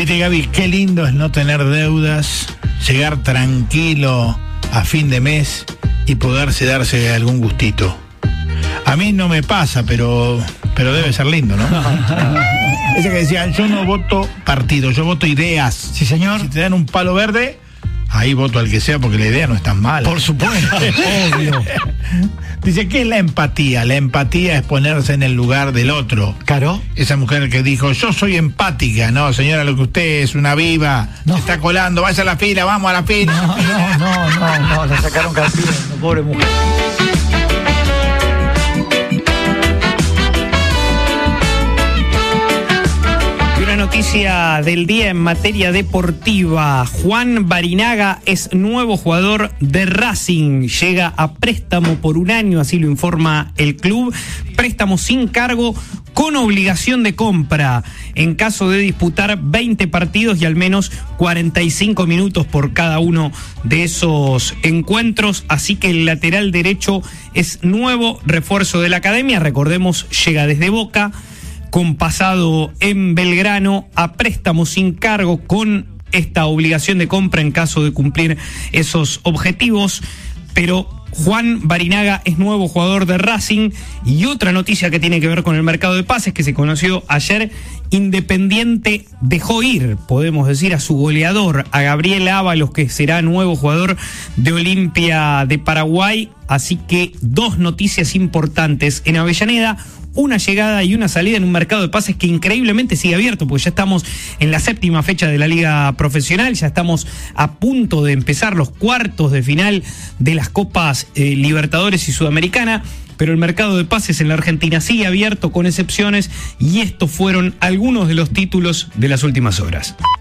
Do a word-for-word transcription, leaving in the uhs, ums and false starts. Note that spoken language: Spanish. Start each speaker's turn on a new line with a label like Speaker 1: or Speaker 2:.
Speaker 1: Viste, Gaby, qué lindo es no tener deudas, llegar tranquilo a fin de mes y poderse darse algún gustito. A mí no me pasa, pero pero debe ser lindo, ¿no? Ese que decía, yo no voto partido, yo voto ideas.
Speaker 2: Sí, señor.
Speaker 1: Si te dan un palo verde, ahí voto al que sea porque la idea no es tan mala.
Speaker 2: Por supuesto, obvio.
Speaker 1: Dice, ¿qué es la empatía? La empatía es ponerse en el lugar del otro.
Speaker 2: Claro.
Speaker 1: Esa mujer que dijo, yo soy empática. No, señora, lo que usted es una viva.
Speaker 2: No.
Speaker 1: Se está colando, vaya a la fila, vamos a la fila.
Speaker 2: No, no, no, no, no, la sacaron castigo, pobre mujer.
Speaker 3: Noticia del día en materia deportiva. Juan Barinaga es nuevo jugador de Racing. Llega a préstamo por un año, así lo informa el club. Préstamo sin cargo, con obligación de compra en caso de disputar veinte partidos y al menos cuarenta y cinco minutos por cada uno de esos encuentros. Así que el lateral derecho es nuevo refuerzo de la academia. Recordemos, llega desde Boca, con pasado en Belgrano, a préstamo sin cargo, con esta obligación de compra en caso de cumplir esos objetivos. Pero Juan Barinaga es nuevo jugador de Racing. Y otra noticia que tiene que ver con el mercado de pases que se conoció ayer: Independiente dejó ir, podemos decir, a su goleador, a Gabriel Ábalos, que será nuevo jugador de Olimpia de Paraguay. Así que dos noticias importantes en Avellaneda: una llegada y una salida en un mercado de pases que increíblemente sigue abierto, porque ya estamos en la séptima fecha de la Liga Profesional, ya estamos a punto de empezar los cuartos de final de las Copas eh, Libertadores y Sudamericana, pero el mercado de pases en la Argentina sigue abierto con excepciones, y estos fueron algunos de los títulos de las últimas horas.